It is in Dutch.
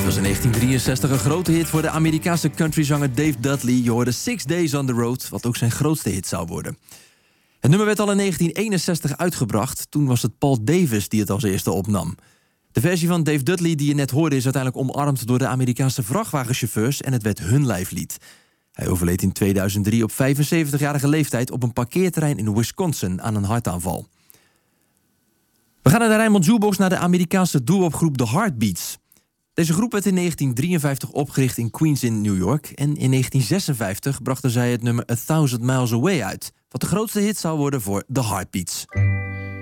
was in 1963 een grote hit voor de Amerikaanse countryzanger Dave Dudley. Je hoorde 6 Days on the Road, wat ook zijn grootste hit zou worden. Het nummer werd al in 1961 uitgebracht. Toen was het Paul Davis die het als eerste opnam. De versie van Dave Dudley die je net hoorde is uiteindelijk omarmd door de Amerikaanse vrachtwagenchauffeurs en het werd hun lijflied. Hij overleed in 2003 op 75-jarige leeftijd op een parkeerterrein in Wisconsin aan een hartaanval. We gaan naar de Rijnmond Jukebox naar de Amerikaanse doo-wop-groep The Heartbeats. Deze groep werd in 1953 opgericht in Queens in New York en in 1956 brachten zij het nummer 1000 Miles Away uit, wat de grootste hit zou worden voor The Heartbeats.